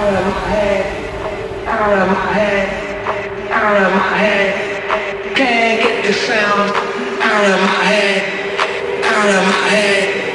out of my head, can't get the sound.